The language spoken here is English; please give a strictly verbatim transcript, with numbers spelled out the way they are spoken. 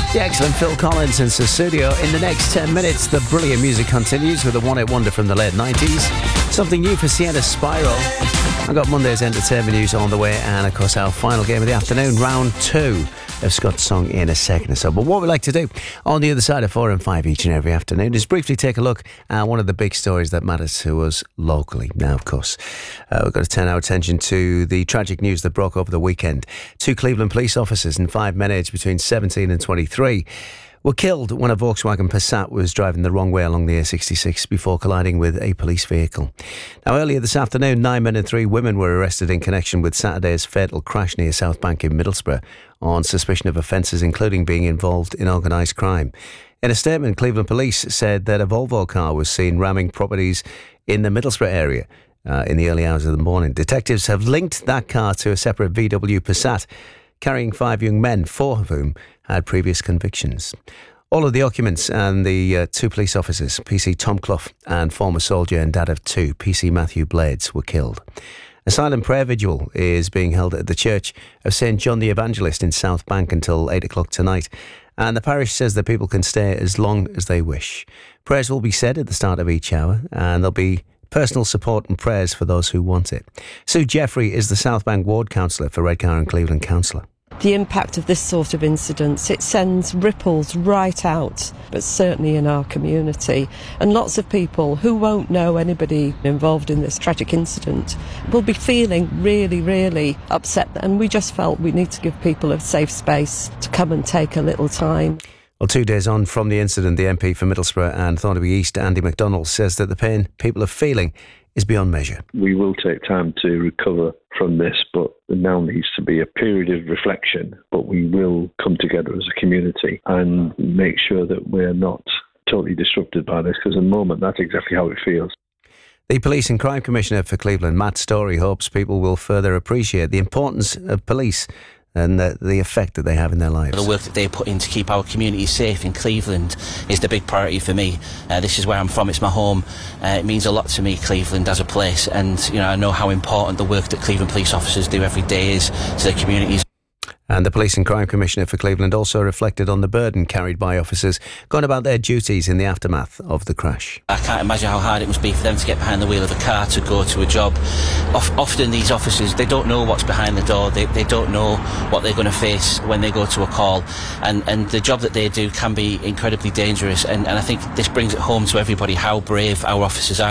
The excellent Phil Collins and Sussudio. In the next ten minutes, the brilliant music continues with a one-hit wonder from the late nineties. Something new for Sienna Spiral. I've got Monday's entertainment news on the way, and of course our final game of the afternoon, round two of Scott's song in a second or so. But what we like to do on the other side of four and five each and every afternoon is briefly take a look at one of the big stories that matters to us locally. Now, of course, uh, we've got to turn our attention to the tragic news that broke over the weekend. Two Cleveland police officers and five men aged between seventeen and twenty-three were killed when a Volkswagen Passat was driving the wrong way along the A sixty-six before colliding with a police vehicle. Now, earlier this afternoon, nine men and three women were arrested in connection with Saturday's fatal crash near South Bank in Middlesbrough on suspicion of offences including being involved in organised crime. In a statement, Cleveland Police said that a Volvo car was seen ramming properties in the Middlesbrough area uh, in the early hours of the morning. Detectives have linked that car to a separate V W Passat carrying five young men, four of whom had previous convictions. All of the occupants and the uh, two police officers, P C Tom Clough and former soldier and dad of two, P C Matthew Blades, were killed. A silent prayer vigil is being held at the Church of Saint John the Evangelist in South Bank until eight o'clock tonight, and the parish says that people can stay as long as they wish. Prayers will be said at the start of each hour, and there'll be personal support and prayers for those who want it. Sue Jeffrey is the South Bank Ward Councillor for Redcar and Cleveland Councillor. The impact of this sort of incidents, it sends ripples right out, but certainly in our community. And lots of people who won't know anybody involved in this tragic incident will be feeling really, really upset. And we just felt we need to give people a safe space to come and take a little time. Well, two days on from the incident, the M P for Middlesbrough and Thornaby East, Andy MacDonald, says that the pain people are feeling is beyond measure. We will take time to recover from this, but there now needs to be a period of reflection, but we will come together as a community and make sure that we're not totally disrupted by this, because at the moment that's exactly how it feels. The Police and Crime Commissioner for Cleveland, Matt Story, hopes people will further appreciate the importance of police and the, the effect that they have in their lives. The work that they put in to keep our community safe in Cleveland is the big priority for me. Uh, this is where I'm from, it's my home. Uh, it means a lot to me, Cleveland as a place, and you know I know how important the work that Cleveland police officers do every day is to their communities. And the Police and Crime Commissioner for Cleveland also reflected on the burden carried by officers going about their duties in the aftermath of the crash. I can't imagine how hard it must be for them to get behind the wheel of a car to go to a job. Of, often these officers, they don't know what's behind the door, they, they don't know what they're going to face when they go to a call, and, and the job that they do can be incredibly dangerous, and, and I think this brings it home to everybody how brave our officers are.